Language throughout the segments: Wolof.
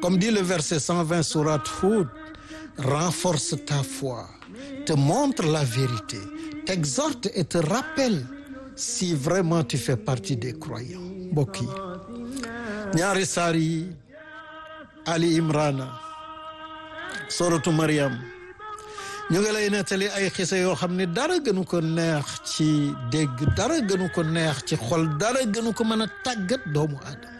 Comme dit le verset 120 sourate Hud, renforce ta foi, te montre la vérité, t'exhorte et te rappelle si vraiment tu fais partie des croyants. Mbokk yi ñaari saar yi Ali Imran suratu Maryam ñu ngi lay nettali ay xisa yoo xam ne dara gënu ko neex ci dégg, dara gënu ko neex ci xol, dara gënu ko mën a tàggat doomu aadama.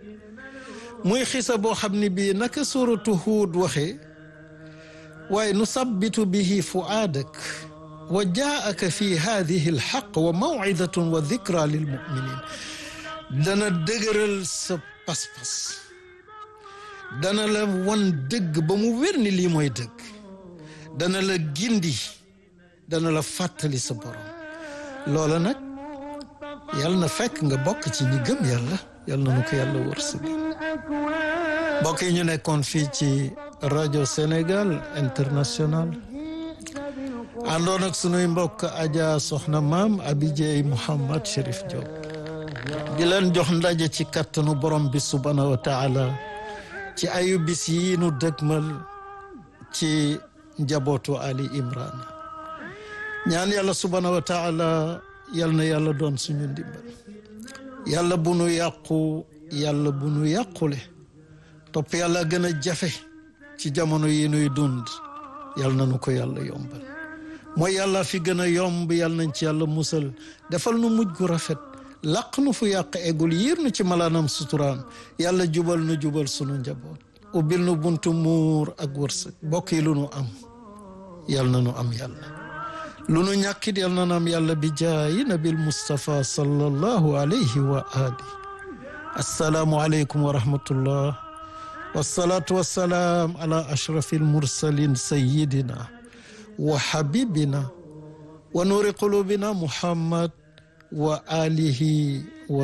muy xisa boo xam ne bii naka suratu Hud waxee, waaye nusabbitu bihi fuaadak wa jaaka fi hadihi alxaq wa mawcidatun wa dikra lilmuminin. dana dëgëral sa pas-pas, dana la wan dëgg ba mu wér ni lii mooy dëgg, dana la gindi, dana la fàttali sa borom. loola nag yàlla na fekk nga bokk ci ñi gëm yàlla, yàlla na nu ko yàlla wërsëg. mbokk yi ñu nekkoon fii ci rajo Sénégal International àndoon ak sunuy mbokk Adja Soxna Maam Abidjey Mouhamad Chérif Diop di leen jox ndaje ci kattanu borom bi subhanahu wa taala ci ayu bis yi nu dëgmal ci njabootu Ali Imran. ñaan yàlla subhanahu wa taala yal na yàlla doon suñu ndimbal, yàlla bu nu yàqu, yàlla bu nu yàqule. topp yàlla gën a jafe ci jamono yi nuy dund, yal na nu ko yàlla yombal. mooy yàlla fi gën a yomb, yal nañ ci yàlla musal, defal nu mujj gu rafet, laq nu fu yàq eggul, yiir nu ci malaanam suturaam. yàlla jubal nu jubal sunu njaboot, ubbil nu buntu muur ak wërsëg. bokk yi lu nu am yal na nu am yàlla, lu nu ñàkkit yal na nu am yàlla bi jaayi nabil Mustafa sallallahu alayhi wa ali. assalaamu aleykum wa rahmatullah. wasalaatu wasalaam ala ashrafil mursalin sayyidina wa habibina wa nuuri qulubina Muhammad wa alihi wa